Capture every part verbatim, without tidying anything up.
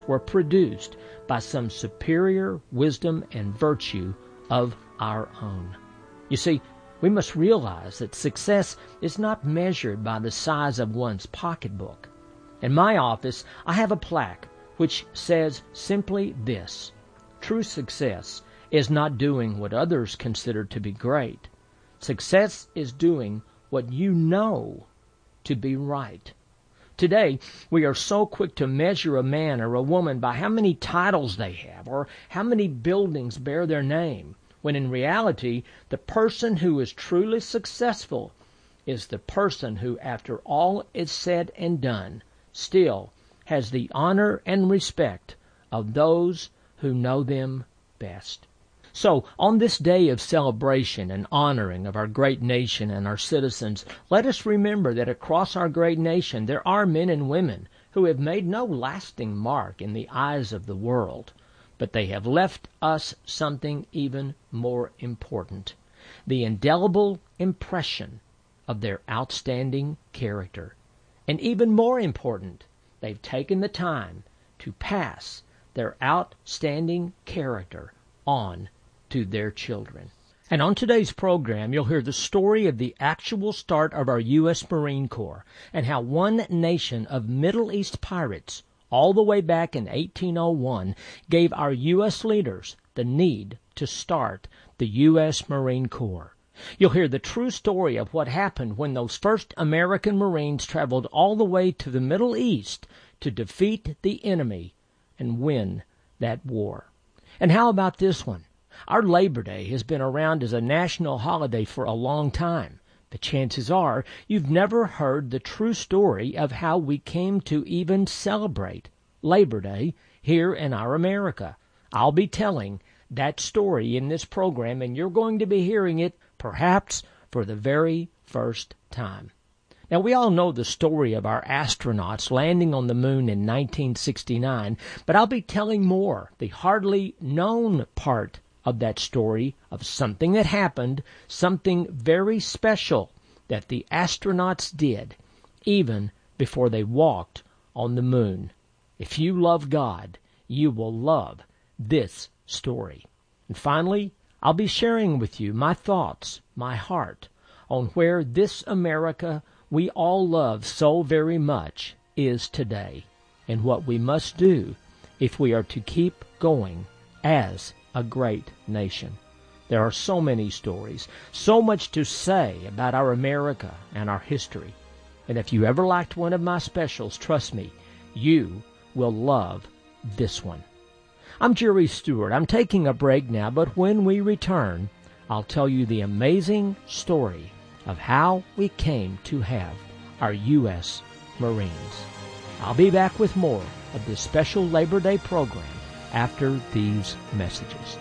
were produced by some superior wisdom and virtue of our own. You see, we must realize that success is not measured by the size of one's pocketbook. In my office, I have a plaque which says simply this: true success is not doing what others consider to be great. Success is doing what you know to be right. Today, we are so quick to measure a man or a woman by how many titles they have or how many buildings bear their name, when in reality, the person who is truly successful is the person who, after all is said and done, still has the honor and respect of those who know them best. So, on this day of celebration and honoring of our great nation and our citizens, let us remember that across our great nation there are men and women who have made no lasting mark in the eyes of the world, but they have left us something even more important: the indelible impression of their outstanding character. And even more important, they've taken the time to pass their outstanding character on to their children. And on today's program, you'll hear the story of the actual start of our U S Marine Corps and how one nation of Middle East pirates, all the way back in eighteen oh one, gave our U S leaders the need to start the U S Marine Corps. You'll hear the true story of what happened when those first American Marines traveled all the way to the Middle East to defeat the enemy and win that war. And how about this one? Our Labor Day has been around as a national holiday for a long time, but chances are you've never heard the true story of how we came to even celebrate Labor Day here in our America. I'll be telling that story in this program, and you're going to be hearing it perhaps for the very first time. Now, we all know the story of our astronauts landing on the moon in nineteen sixty-nine, but I'll be telling more, the hardly known part of that story, of something that happened, something very special that the astronauts did even before they walked on the moon. If you love God, you will love this story. And finally, I'll be sharing with you my thoughts, my heart, on where this America we all love so very much is today, and what we must do if we are to keep going as a great nation. There are so many stories, so much to say about our America and our history. And if you ever liked one of my specials, trust me, you will love this one. I'm Jerry Stewart. I'm taking a break now, but when we return, I'll tell you the amazing story of how we came to have our U S Marines. I'll be back with more of this special Labor Day program after these messages.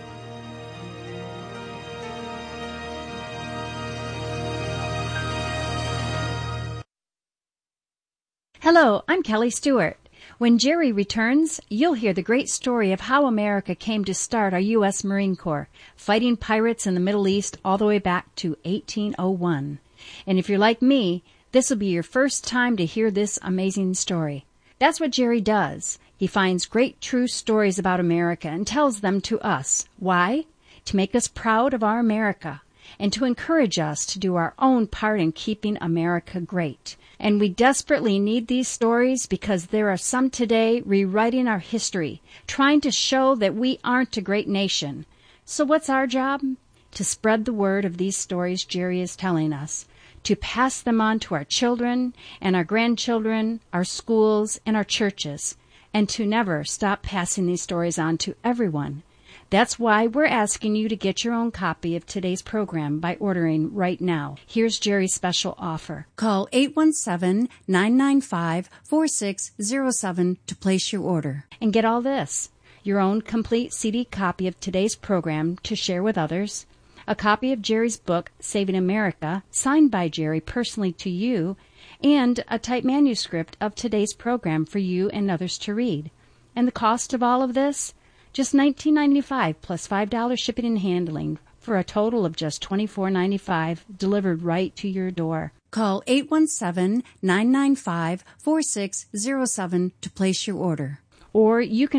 Hello, I'm Kelly Stewart. When Jerry returns, you'll hear the great story of how America came to start our U S Marine Corps, fighting pirates in the Middle East all the way back to eighteen oh one. And if you're like me, this will be your first time to hear this amazing story. That's what Jerry does. He finds great true stories about America and tells them to us. Why? To make us proud of our America and to encourage us to do our own part in keeping America great. And we desperately need these stories because there are some today rewriting our history, trying to show that we aren't a great nation. So what's our job? To spread the word of these stories Jerry is telling us, to pass them on to our children and our grandchildren, our schools, and our churches, and to never stop passing these stories on to everyone. That's why we're asking you to get your own copy of today's program by ordering right now. Here's Jerry's special offer. Call eight one seven, nine nine five, four six zero seven to place your order. And get all this: your own complete C D copy of today's program to share with others, a copy of Jerry's book, Saving America, signed by Jerry personally to you, and a typed manuscript of today's program for you and others to read. And the cost of all of this? Just nineteen ninety-five dollars plus five dollars shipping and handling, for a total of just twenty-four ninety-five, delivered right to your door. Call eight one seven, nine nine five, four six zero seven to place your order. or you can